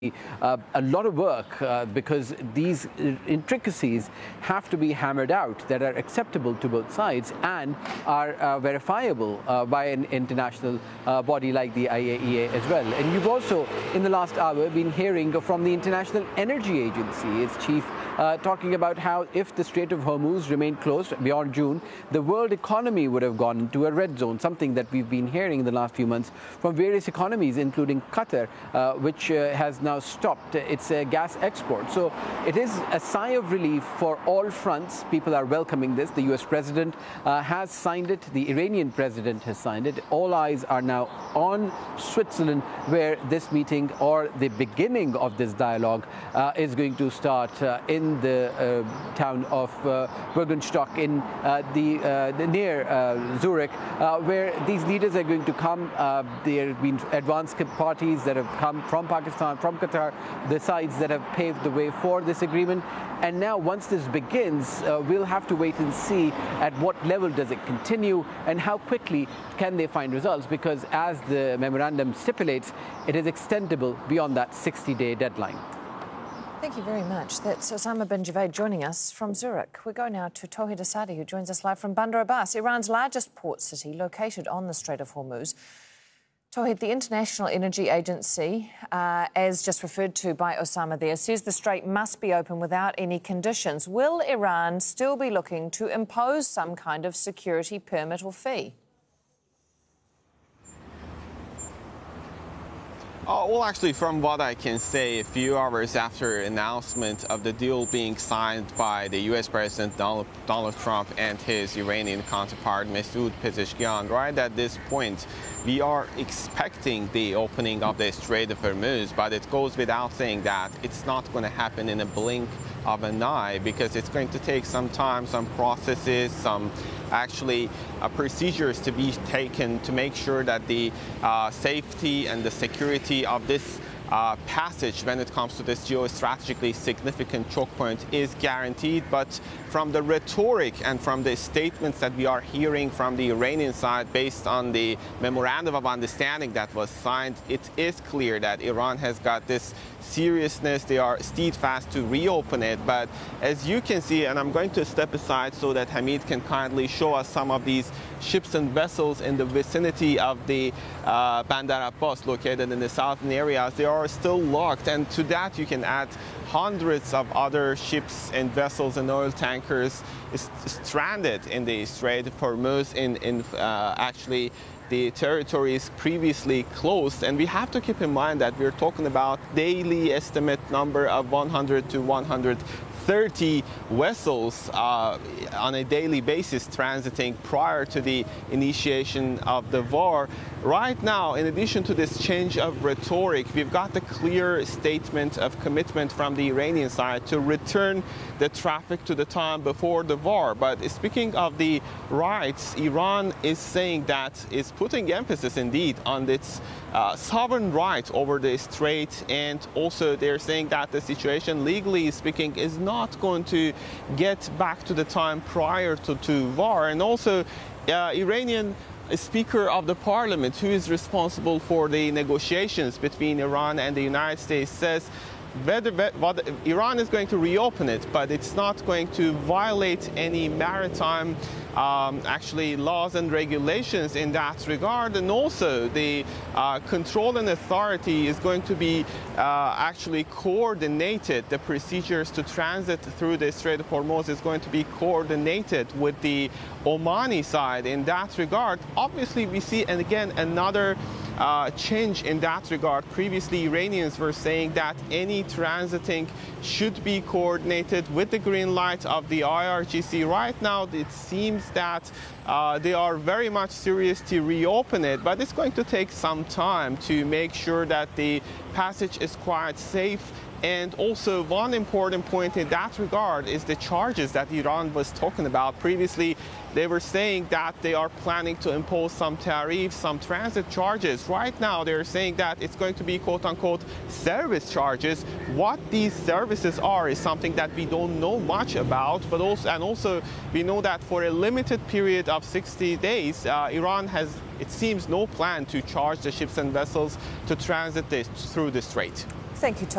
a lot of work because these intricacies have to be hammered out that are acceptable to both sides and are verifiable by an international body like the IAEA as well. And you've also, in the last hour, been hearing from the International Energy Agency, its chief, talking about how if the Strait of Hormuz remained closed beyond June, the world economy would have gone into a red zone, something that we've been hearing in the last few months from various economies, including Qatar, which has now stopped its gas export. So it is a sigh of relief for all fronts. People are welcoming this. The US president has signed it. The Iranian president has signed it. All eyes are now on Switzerland, where this meeting or the beginning of this dialogue is going to start in the town of Burgenstock in near Zurich, where these leaders are going to come. There have been advanced parties that have come from Pakistan, from Qatar, the sides that have paved the way for this agreement. And now once this begins, we'll have to wait and see at what level does it continue and how quickly can they find results, because as the memorandum stipulates, it is extendable beyond that 60-day deadline. Thank you very much. That's Osama bin Javaid joining us from Zurich. We go now to Tawhid Asadi, who joins us live from Bandar Abbas, Iran's largest port city located on the Strait of Hormuz. Tawhid, the International Energy Agency, as just referred to by Osama there, says the strait must be open without any conditions. Will Iran still be looking to impose some kind of security permit or fee? Well, actually, from what I can say, a few hours after announcement of the deal being signed by the U.S. President Donald Trump and his Iranian counterpart, Masoud Pezeshkian, right at this point, we are expecting the opening of the Strait of Hormuz, but it goes without saying that it's not going to happen in a blink of an eye, because it's going to take some time, some processes, some procedures to be taken to make sure that the safety and the security of this passage when it comes to this geostrategically significant choke point is guaranteed. But from the rhetoric and from the statements that we are hearing from the Iranian side based on the memorandum of understanding that was signed, it is clear that Iran has got this seriousness. They are steadfast to reopen it. But as you can see, and I'm going to step aside so that Hamid can kindly show us some of these ships and vessels in the vicinity of the Bandar Abbas located in the southern areas, they are still locked. And to that you can add hundreds of other ships and vessels and oil tankers stranded in the Strait of Hormuz in actually the territory is previously closed. And we have to keep in mind that we're talking about daily estimate number of 100 to 130 vessels on a daily basis transiting prior to the initiation of the war. Right now, in addition to this change of rhetoric, we've got the clear statement of commitment from the Iranian side to return the traffic to the time before the war. But speaking of the rights, Iran is saying that is putting emphasis indeed on its sovereign right over the strait, and also they're saying that the situation, legally speaking, is not going to get back to the time prior to war. And also Iranian Speaker of the Parliament, who is responsible for the negotiations between Iran and the United States, says Iran is going to reopen it, but it's not going to violate any maritime laws and regulations in that regard. And also the control and authority is going to be coordinated. The procedures to transit through the Strait of Hormuz is going to be coordinated with the Omani side in that regard. Obviously, we see, and again, another change in that regard. Previously, Iranians were saying that any transiting should be coordinated with the green light of the IRGC. Right now, it seems that they are very much serious to reopen it, but it's going to take some time to make sure that the passage is quite safe. And also, one important point in that regard is the charges that Iran was talking about. Previously, they were saying that they are planning to impose some tariffs, some transit charges. Right now, they're saying that it's going to be quote-unquote service charges. What these services are is something that we don't know much about, but also we know that for a limited period of 60 days, Iran has, it seems, no plan to charge the ships and vessels to transit through the strait. Thank you, Tom.